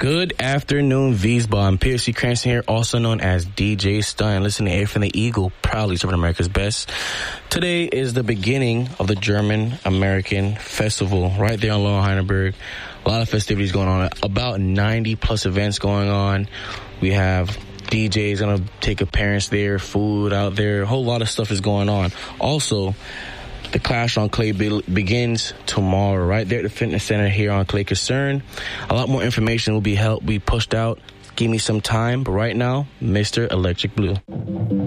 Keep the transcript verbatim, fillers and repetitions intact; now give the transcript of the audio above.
Good afternoon, Wiesbaden. I'm P F C Cranston here, also known as D J Stun. Listen to Air from the Eagle, proudly serving America's best. Today is the beginning of the German-American Festival right there on Lower Heidelberg. A lot of festivities going on, about ninety plus events going on. We have D Js going to take appearance there, food out there. A whole lot of stuff is going on. Also, the Clash on Clay be- begins tomorrow, right there at the fitness center here on Clay Concern. A lot more information will be helped, be pushed out. Give me some time, but right now, Mister Electric Blue.